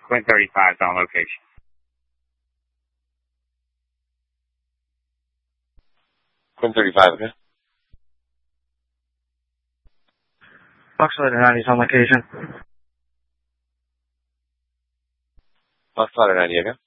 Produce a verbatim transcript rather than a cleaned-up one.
Quinn thirty-five is on location. Quinn thirty-five, okay. Foxtrot ninety is on location. Foxtrot ninety, okay.